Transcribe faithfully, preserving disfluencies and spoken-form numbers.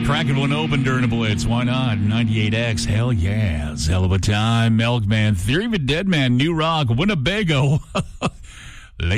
Cracking one open during a blitz. Why not? ninety-eight X. Hell yeah. Hell of a time. Milkman. Theory of a Dead Man. New Rock. Winnebago.